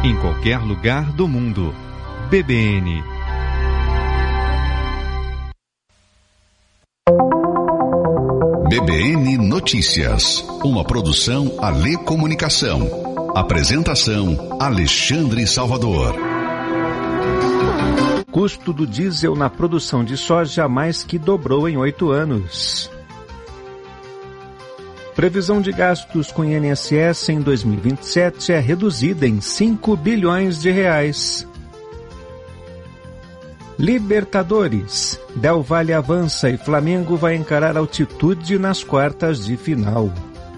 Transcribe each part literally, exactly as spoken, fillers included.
em qualquer lugar do mundo. B B N. B B N Notícias, uma produção Alê Comunicação. Apresentação Alexandre Salvador. Custo do diesel na produção de soja mais que dobrou em oito anos. Previsão de gastos com I N S S em dois mil e vinte e sete é reduzida em cinco bilhões de reais. Libertadores. Del Valle avança e Flamengo vai encarar altitude nas quartas de final.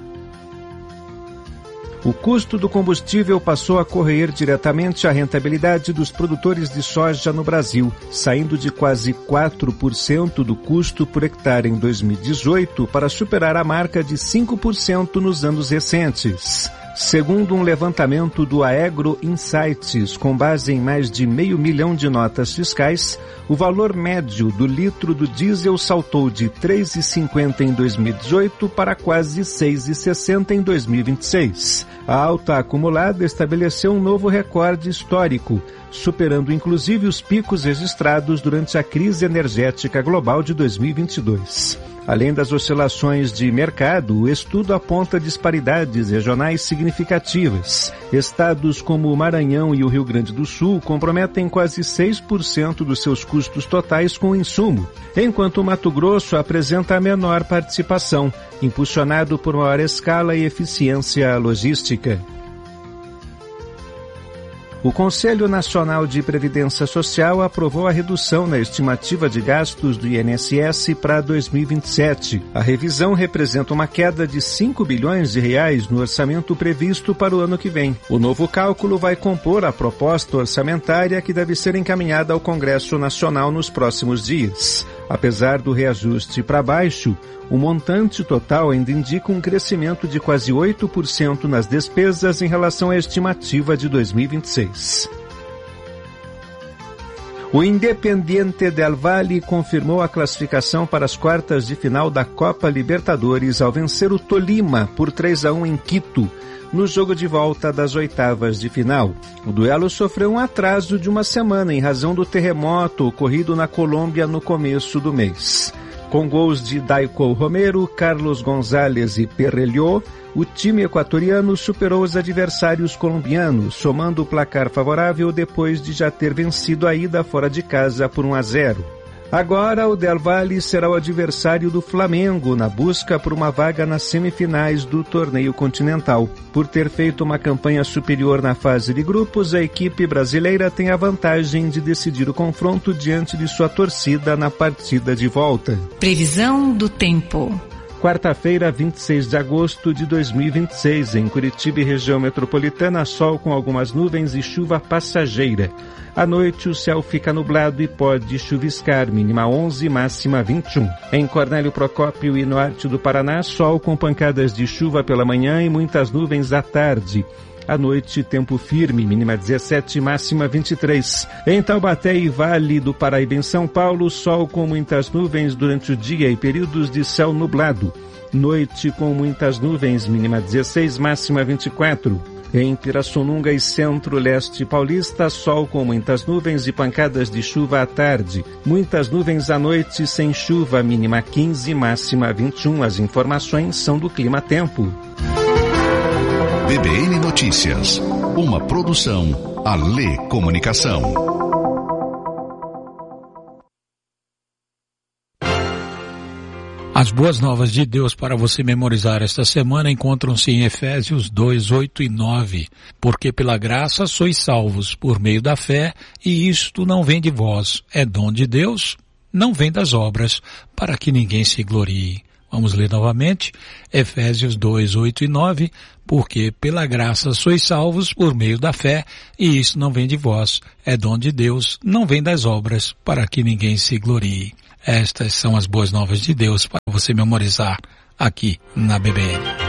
O custo do combustível passou a corroer diretamente a rentabilidade dos produtores de soja no Brasil, saindo de quase quatro por cento do custo por hectare em dois mil e dezoito para superar a marca de cinco por cento nos anos recentes. Segundo um levantamento do Aegro Insights, com base em mais de meio milhão de notas fiscais, o valor médio do litro do diesel saltou de três reais e cinquenta centavos em dois mil e dezoito para quase seis reais e sessenta centavos em dois mil e vinte e seis. A alta acumulada estabeleceu um novo recorde histórico, superando inclusive os picos registrados durante a crise energética global de dois mil e vinte e dois. Além das oscilações de mercado, o estudo aponta disparidades regionais significativas. Estados como o Maranhão e o Rio Grande do Sul comprometem quase seis por cento dos seus custos totais com o insumo, enquanto o Mato Grosso apresenta a menor participação, impulsionado por maior escala e eficiência logística. O Conselho Nacional de Previdência Social aprovou a redução na estimativa de gastos do I N S S para dois mil e vinte e sete. A revisão representa uma queda de cinco bilhões de reais no orçamento previsto para o ano que vem. O novo cálculo vai compor a proposta orçamentária que deve ser encaminhada ao Congresso Nacional nos próximos dias. Apesar do reajuste para baixo, o montante total ainda indica um crescimento de quase oito por cento nas despesas em relação à estimativa de dois mil e vinte e seis. O Independiente del Valle confirmou a classificação para as quartas de final da Copa Libertadores ao vencer o Tolima por três a um em Quito, no jogo de volta das oitavas de final. O duelo sofreu um atraso de uma semana em razão do terremoto ocorrido na Colômbia no começo do mês. Com gols de Daico Romero, Carlos González e Perrello, o time equatoriano superou os adversários colombianos, somando o placar favorável depois de já ter vencido a ida fora de casa por um a zero. Agora o Del Valle será o adversário do Flamengo na busca por uma vaga nas semifinais do torneio continental. Por ter feito uma campanha superior na fase de grupos, a equipe brasileira tem a vantagem de decidir o confronto diante de sua torcida na partida de volta. Previsão do tempo. Quarta-feira, vinte e seis de agosto de dois mil e vinte e seis, em Curitiba e região metropolitana, sol com algumas nuvens e chuva passageira. À noite, o céu fica nublado e pode chuviscar, mínima onze, máxima vinte e um. Em Cornélio Procópio e norte do Paraná, sol com pancadas de chuva pela manhã e muitas nuvens à tarde. À noite, tempo firme, mínima dezessete, máxima vinte e três. Em Taubaté e Vale do Paraíba, em São Paulo, sol com muitas nuvens durante o dia e períodos de céu nublado. Noite com muitas nuvens, mínima dezesseis, máxima vinte e quatro. Em Pirassununga e Centro-Leste Paulista, sol com muitas nuvens e pancadas de chuva à tarde. Muitas nuvens à noite, sem chuva, mínima quinze, máxima vinte e um. As informações são do Clima Tempo. B B N Notícias, uma produção Alê Comunicação. As boas novas de Deus para você memorizar esta semana encontram-se em Efésios dois, oito e nove. Porque pela graça sois salvos por meio da fé, e isto não vem de vós, é dom de Deus, não vem das obras, para que ninguém se glorie. Vamos ler novamente, Efésios dois, oito e nove, porque pela graça sois salvos por meio da fé, e isso não vem de vós, é dom de Deus, não vem das obras, para que ninguém se glorie. Estas são as boas novas de Deus para você memorizar aqui na B B N.